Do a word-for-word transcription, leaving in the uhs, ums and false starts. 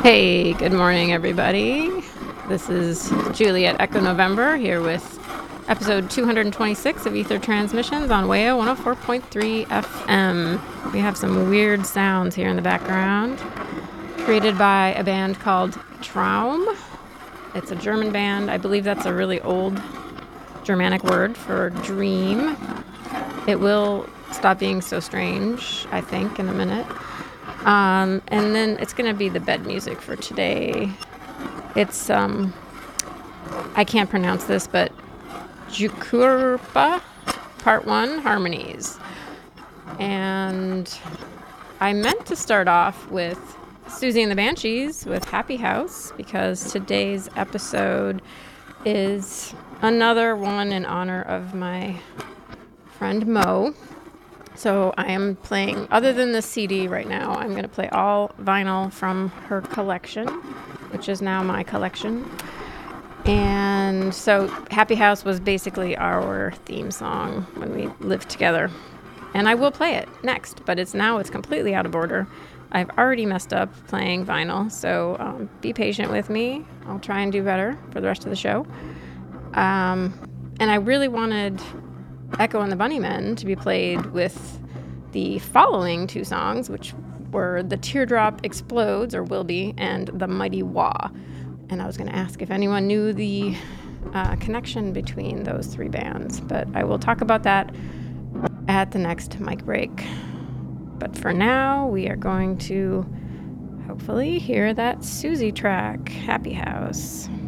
Hey, good morning, everybody. This is Juliet Echo November here with episode two hundred twenty-six of Ether Transmissions on W A O one oh four point three F M. We have some weird sounds here in the background, created by a band called Traum. It's a German band. I believe that's a really old Germanic word for dream. It will stop being so strange, I think, in a minute. Um, and then it's going to be the bed music for today. It's, um, I can't pronounce this, but Jukurpa, Part one, Harmonies. And I meant to start off with Susie and the Banshees with Happy House, because today's episode is another one in honor of my friend Mo. So I am playing, other than the C D right now, I'm going to play all vinyl from her collection, which is now my collection. And so Happy House was basically our theme song when we lived together. And I will play it next, but it's now it's completely out of order. I've already messed up playing vinyl, so um, be patient with me. I'll try and do better for the rest of the show. Um, and I really wanted Echo and the Bunnymen to be played with the following two songs, which were The Teardrop Explodes, or Will Be, and The Mighty Wah. And I was going to ask if anyone knew the uh, connection between those three bands, but I will talk about that at the next mic break. But for now, we are going to hopefully hear that Susie track, Happy House.